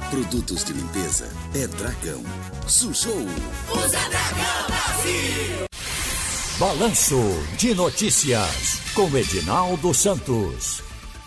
Produtos de limpeza é Dragão. Susou. Usa Dragão Brasil. Balanço de Notícias com Edinaldo Santos.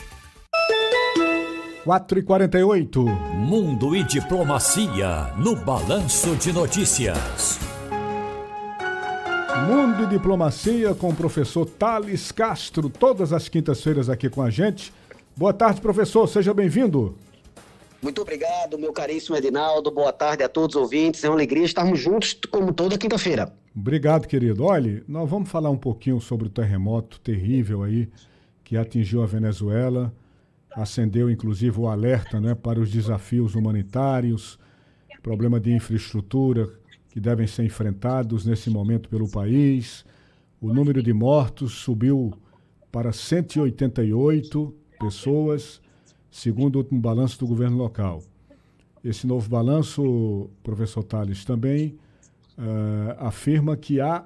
4h48. Mundo e Diplomacia no Balanço de Notícias. Mundo e Diplomacia com o professor Thales Castro, todas as quintas-feiras aqui com a gente. Boa tarde, professor, seja bem-vindo. Muito obrigado, meu caríssimo Edinaldo. Boa tarde a todos os ouvintes. É uma alegria estarmos juntos, como toda quinta-feira. Obrigado, querido. Olha, nós vamos falar um pouquinho sobre o terremoto terrível aí que atingiu a Venezuela. Acendeu, inclusive, o alerta, né, para os desafios humanitários, problema de infraestrutura que devem ser enfrentados nesse momento pelo país. O número de mortos subiu para 188 pessoas, segundo o último balanço do governo local. Esse novo balanço, professor Thales, também afirma que há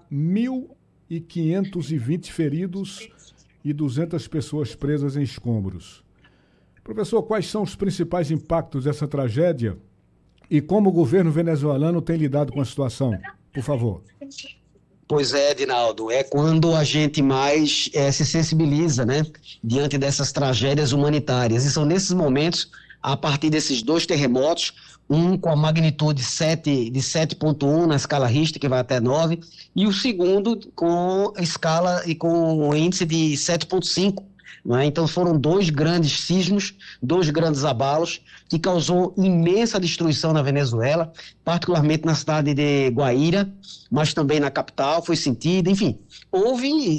1.520 feridos e 200 pessoas presas em escombros. Professor, quais são os principais impactos dessa tragédia e como o governo venezuelano tem lidado com a situação? Por favor. Pois é, Edinaldo, é quando a gente mais se sensibiliza, né, diante dessas tragédias humanitárias. E são nesses momentos, a partir desses dois terremotos, um com a magnitude de 7,1 na escala Richter, que vai até 9, e o segundo com escala e com o índice de 7,5. Então foram dois grandes sismos, dois grandes abalos, que causou imensa destruição na Venezuela, particularmente na cidade de Guaíra, mas também na capital, foi sentido, enfim. Houve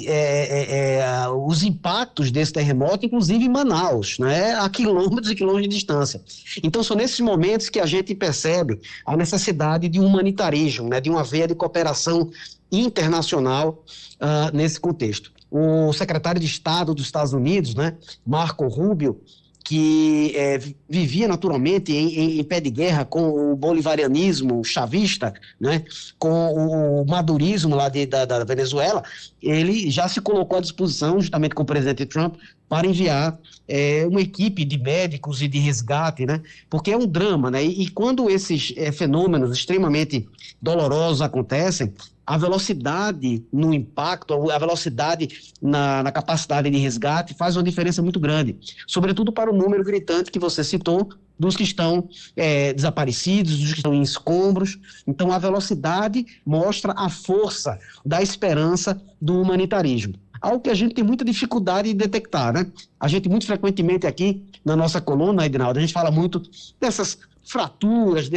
os impactos desse terremoto, inclusive em Manaus, né, a quilômetros e quilômetros de distância. Então são nesses momentos que a gente percebe a necessidade de um humanitarismo, né, de uma veia de cooperação internacional nesse contexto. O secretário de Estado dos Estados Unidos, né, Marco Rubio, que vivia naturalmente em pé de guerra com o bolivarianismo chavista, né, com o madurismo lá da Venezuela, ele já se colocou à disposição, justamente com o presidente Trump, para enviar uma equipe de médicos e de resgate, né, porque é um drama, né, e quando esses fenômenos extremamente dolorosos acontecem, a velocidade no impacto, a velocidade na capacidade de resgate faz uma diferença muito grande, sobretudo para o número gritante que você citou, dos que estão desaparecidos, dos que estão em escombros. Então, a velocidade mostra a força da esperança do humanitarismo. Algo que a gente tem muita dificuldade de detectar, né? A gente, muito frequentemente aqui, na nossa coluna, Edinaldo, a gente fala muito dessas fraturas,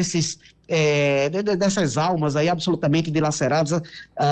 dessas almas aí absolutamente dilaceradas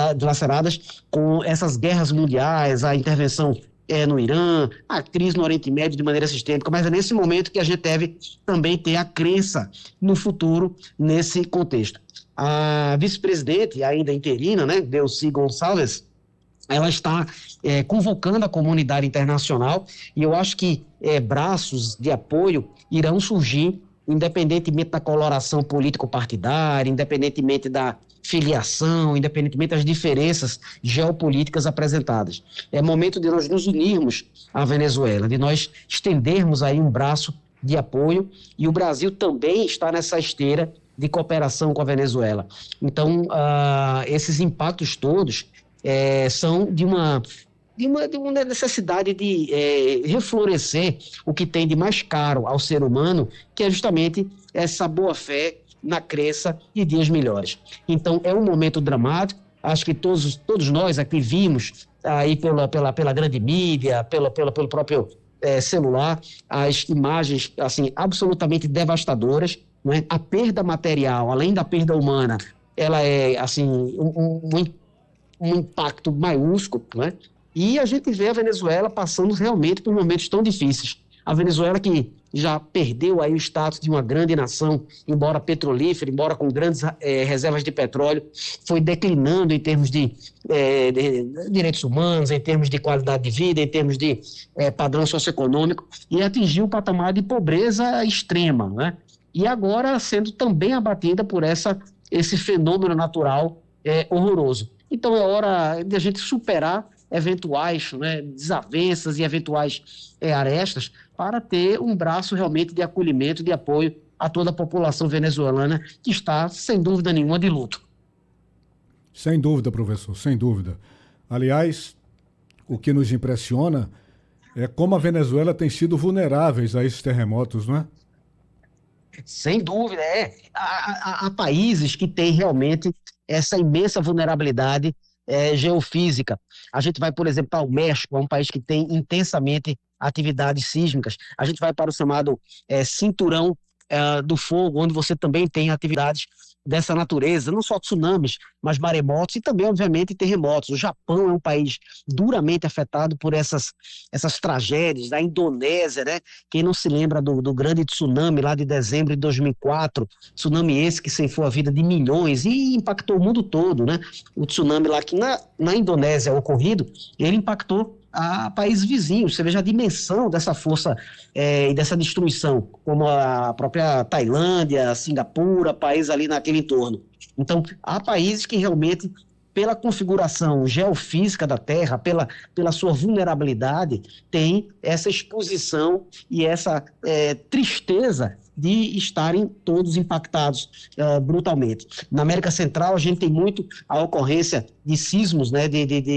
com essas guerras mundiais, a intervenção no Irã, a crise no Oriente Médio de maneira sistêmica, mas é nesse momento que a gente deve também ter a crença no futuro nesse contexto. A vice-presidente, ainda interina, né, Delcy Gonçalves, ela está convocando a comunidade internacional e eu acho que braços de apoio irão surgir independentemente da coloração político-partidária, independentemente da filiação, independentemente das diferenças geopolíticas apresentadas. É momento de nós nos unirmos à Venezuela, de nós estendermos aí um braço de apoio, e o Brasil também está nessa esteira de cooperação com a Venezuela. Então, esses impactos todos são de uma necessidade de reflorescer o que tem de mais caro ao ser humano, que é justamente essa boa-fé na crença de dias melhores. Então, é um momento dramático. Acho que todos nós aqui vimos aí pela grande mídia, pelo próprio celular, as imagens assim, absolutamente devastadoras, né? A perda material, além da perda humana, ela é assim, um impacto maiúsculo, né? E a gente vê a Venezuela passando realmente por momentos tão difíceis. A Venezuela que já perdeu aí o status de uma grande nação, embora petrolífera, embora com grandes reservas de petróleo, foi declinando em termos de direitos humanos, em termos de qualidade de vida, em termos de padrão socioeconômico, e atingiu um patamar de pobreza extrema, né? E agora sendo também abatida por esse fenômeno natural horroroso. Então é hora de a gente superar eventuais desavenças e eventuais arestas para ter um braço realmente de acolhimento, de apoio a toda a população venezuelana que está, sem dúvida nenhuma, de luto. Sem dúvida, professor, sem dúvida. Aliás, o que nos impressiona é como a Venezuela tem sido vulneráveis a esses terremotos, não é? Sem dúvida, há países que têm realmente essa imensa vulnerabilidade geofísica. A gente vai, por exemplo, para o México, é um país que tem intensamente atividades sísmicas. A gente vai para o chamado cinturão do fogo, onde você também tem atividades dessa natureza, não só tsunamis, mas maremotos e também, obviamente, terremotos. O Japão é um país duramente afetado por essas tragédias, da Indonésia, né? Quem não se lembra do grande tsunami lá de dezembro de 2004, tsunami esse que ceifou a vida de milhões e impactou o mundo todo, né? O tsunami lá que na Indonésia ocorrido, ele impactou a países vizinhos. Você veja a dimensão dessa força e dessa destruição, como a própria Tailândia, Singapura, países ali naquele entorno. Então, há países que realmente, pela configuração geofísica da Terra, pela sua vulnerabilidade, têm essa exposição e essa tristeza de estarem todos impactados brutalmente. Na América Central, a gente tem muito a ocorrência de sismos, né,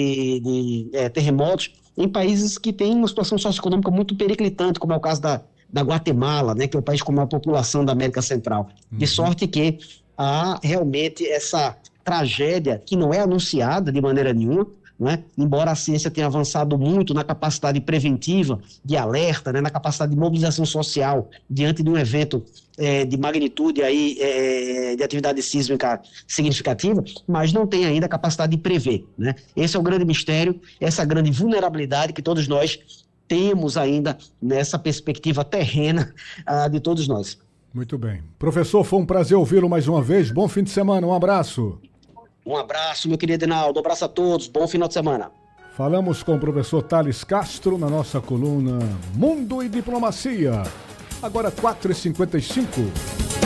de terremotos, em países que têm uma situação socioeconômica muito periclitante, como é o caso da Guatemala, né, que é o país com maior população da América Central. De sorte que há realmente essa tragédia que não é anunciada de maneira nenhuma, né? Embora a ciência tenha avançado muito na capacidade preventiva, de alerta, né? Na capacidade de mobilização social diante de um evento de magnitude aí, de atividade sísmica significativa, mas não tem ainda a capacidade de prever, né? Esse é o grande mistério, essa grande vulnerabilidade que todos nós temos ainda nessa perspectiva terrena de todos nós. Muito bem. Professor, foi um prazer ouvi-lo mais uma vez. Bom fim de semana, um abraço. Um abraço, meu querido Edinaldo. Um abraço a todos. Bom final de semana. Falamos com o professor Thales Castro na nossa coluna Mundo e Diplomacia. Agora 4h55.